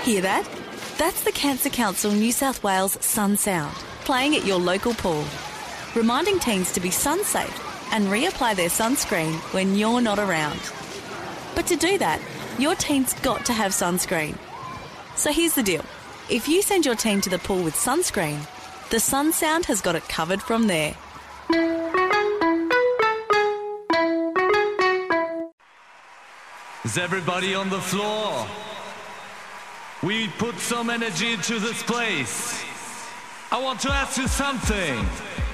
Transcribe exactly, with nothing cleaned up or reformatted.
Hear that? That's the Cancer Council New South Wales Sun Sound, playing at your local pool, reminding teens to be sun safe and reapply their sunscreen when you're not around. But to do that, your teen's got to have sunscreen. So here's the deal. If you send your teen to the pool with sunscreen, the Sun Sound has got it covered from there. Is everybody on the floor? We put some energy into this place. I want to ask you something.